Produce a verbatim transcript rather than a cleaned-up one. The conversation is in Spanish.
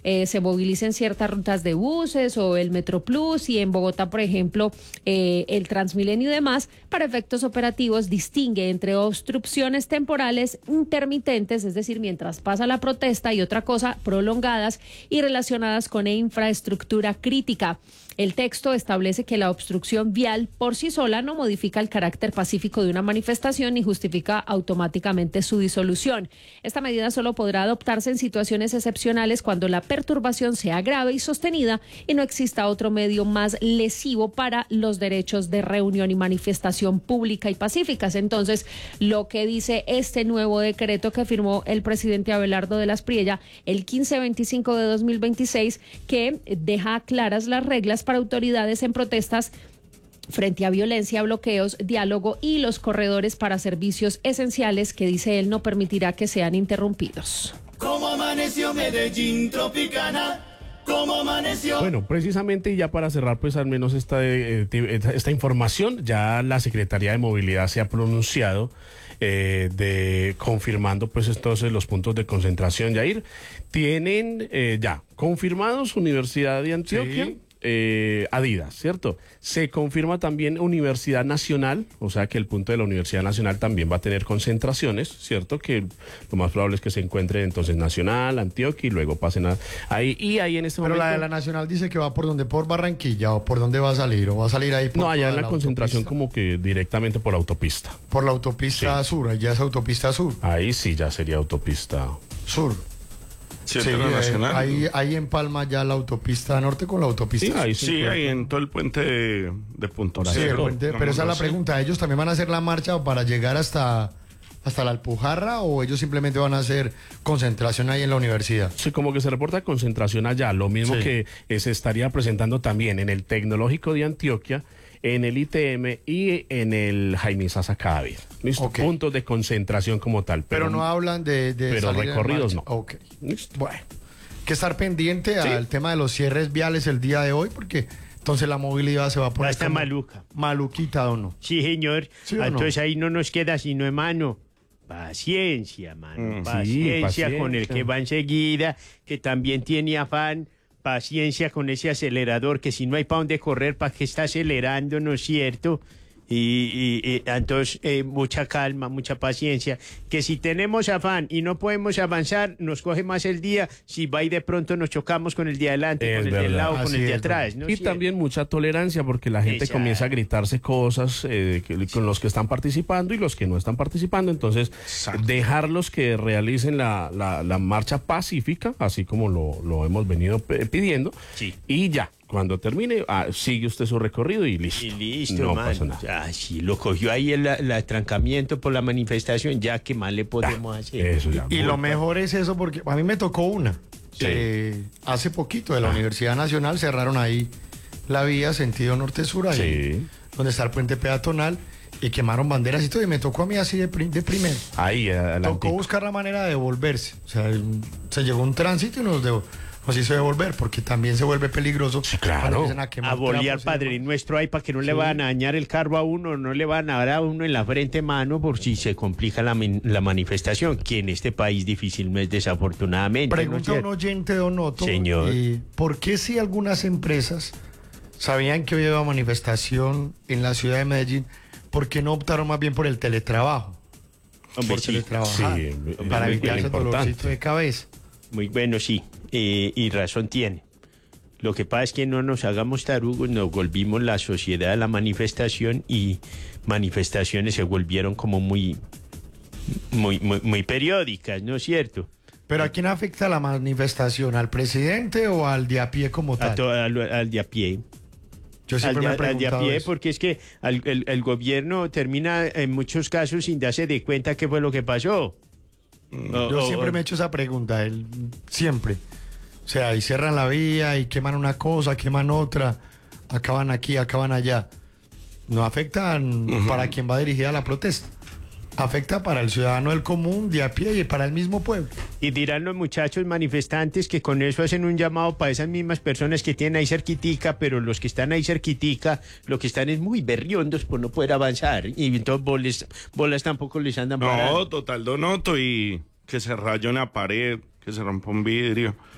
eh, se movilicen ciertas rutas de buses o el Metroplus, y en Bogotá, por ejemplo, eh, el Transmilenio y demás. Para efectos operativos distingue entre obstrucciones temporales intermitentes, es decir, mientras pasa la protesta, y otra cosa, prolongadas y relacionadas con infraestructura crítica. El texto establece que la obstrucción vial por sí sola no modifica el carácter pacífico de una manifestación ni justifica automáticamente su disolución. Esta medida solo podrá adoptarse en situaciones excepcionales cuando la perturbación sea grave y sostenida y no exista otro medio más lesivo para los derechos de reunión y manifestación pública y pacíficas. Entonces, lo que dice este nuevo decreto que firmó el presidente Abelardo de la Espriella el quince veinticinco de dos mil veintiséis, que deja claras las reglas para autoridades en protestas frente a violencia, bloqueos, diálogo y los corredores para servicios esenciales, que dice él no permitirá que sean interrumpidos. ¿Cómo amaneció Medellín tropicana? ¿Cómo amaneció? Bueno, precisamente, y ya para cerrar, pues al menos esta, eh, esta información, ya la Secretaría de Movilidad se ha pronunciado eh, de confirmando pues entonces los puntos de concentración. Yair, tienen eh, ya confirmados Universidad de Antioquia. Sí. Eh, Adidas, ¿cierto? Se confirma también Universidad Nacional, o sea que el punto de la Universidad Nacional también va a tener concentraciones, ¿cierto? Que lo más probable es que se encuentre entonces Nacional, Antioquia, y luego pasen a, ahí, y ahí en este Pero momento... la de la Nacional dice que va por donde, por Barranquilla, o por dónde va a salir, o va a salir ahí por... No, allá en la, la concentración autopista. Como que directamente por autopista. Por la autopista sí. Sur, allá es autopista sur. Ahí sí ya sería autopista... Sur. Sí, sí, eh, ahí, ahí en Palma ya la autopista norte con la autopista. Sí, ahí, sí, ahí en todo el puente de, de Punto sí, Cero. El puente, pero esa es la pregunta, ¿ellos también van a hacer la marcha para llegar hasta, hasta la Alpujarra, o ellos simplemente van a hacer concentración ahí en la universidad? Sí, como que se reporta concentración allá, lo mismo sí. que eh, se estaría presentando también en el Tecnológico de Antioquia, en el I T M y en el Jaime Sasa Cadavid. ¿Listo? Okay. Puntos de concentración como tal. Pero, pero no hablan de, de pero recorridos no. Ok. ¿Listo? Bueno, hay que estar pendiente ¿Sí? al tema de los cierres viales el día de hoy, porque entonces la movilidad se va a poner... Está maluca. Maluquita, ¿o no? Sí, señor. ¿Sí entonces no? Ahí no nos queda sino, hermano, paciencia, mano. Mm, paciencia, sí, paciencia con el que va enseguida, que también tiene afán. Paciencia con ese acelerador, que si no hay para dónde correr, ¿para qué está acelerando, no es cierto? Y, y, y entonces, eh, mucha calma, mucha paciencia, que si tenemos afán y no podemos avanzar, nos coge más el día, si va y de pronto nos chocamos con el de adelante, es con el verdad. de lado, Así con el de atrás. ¿No? Y también mucha tolerancia, porque la gente Exacto. comienza a gritarse cosas eh, que, con los que están participando y los que no están participando, entonces Exacto. dejarlos que realicen la, la, la marcha pacífica, así como lo, lo hemos venido pidiendo, sí. y ya. Cuando termine, ah, sigue usted su recorrido y listo. Y listo, no man. pasa nada. Ah, sí, lo cogió ahí el, el atrancamiento por la manifestación, ya que más le podemos ah, hacer. Eso ya, y lo mejor es eso, porque a mí me tocó una. Sí. Eh, hace poquito de la ah. Universidad Nacional cerraron ahí la vía sentido norte-sur, ahí sí. donde está el puente peatonal, y quemaron banderas y todo, y me tocó a mí así de, prim de primero. Ahí, adelante. Tocó buscar la manera de devolverse. O sea, se llegó un tránsito y nos devolvió. Nos hizo devolver, porque también se vuelve peligroso. Sí, claro. A, a bolear Padre Nuestro ahí para que no sí. le van a dañar el carro a uno, no le van a dar a uno en la frente mano por si se complica la, la manifestación, que en este país difícilmente, desafortunadamente. Pregunta ¿no? un oyente, don Otto. Señor. Eh, ¿Por qué si algunas empresas sabían que hoy iba manifestación en la ciudad de Medellín, por qué no optaron más bien por el teletrabajo? Hombre, por sí. teletrabajar, sí, para evitar ese dolorcito de cabeza. Muy bueno, sí. Eh, y razón tiene. Lo que pasa es que no nos hagamos tarugos, nos volvimos la sociedad de la manifestación, y manifestaciones se volvieron como muy, muy, muy, muy periódicas, ¿no es cierto? ¿Pero a quién afecta la manifestación? ¿Al presidente o al de a pie como tal? A to, al, al de a pie. Yo siempre al, me he al de a pie, eso. porque es que al, el, el gobierno termina en muchos casos sin darse de cuenta qué fue lo que pasó. Yo oh, siempre oh, me he hecho esa pregunta, él, siempre. O sea, y cierran la vía y queman una cosa, queman otra, acaban aquí, acaban allá. No afectan uh-huh. para quien va dirigida la protesta. Afecta para el ciudadano del común, de a pie, y para el mismo pueblo. Y dirán los muchachos manifestantes que con eso hacen un llamado para esas mismas personas que tienen ahí cerquitica, pero los que están ahí cerquitica, lo que están es muy berriondos por no poder avanzar. Y entonces bolas, bolas tampoco les andan no, parando. No, total, Donoto, y que se raya una pared, que se rompa un vidrio.